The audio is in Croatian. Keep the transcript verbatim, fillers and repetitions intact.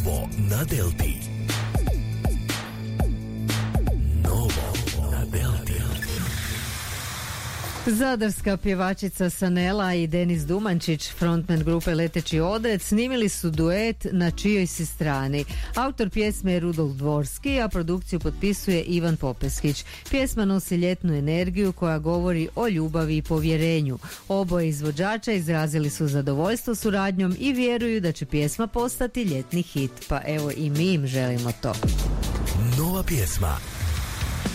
Novo na Delti. Novo na Delti. Zadarska pjevačica Sanela i Denis Dumančić, frontman grupe Leteći odred, snimili su duet Na čijoj si strani. Autor pjesme je Rudolf Dvorski, a produkciju potpisuje Ivan Popeskić. Pjesma nosi ljetnu energiju koja govori o ljubavi i povjerenju. Oboje izvođača izrazili su zadovoljstvo suradnjom i vjeruju da će pjesma postati ljetni hit. Pa evo i mi im želimo to. Nova pjesma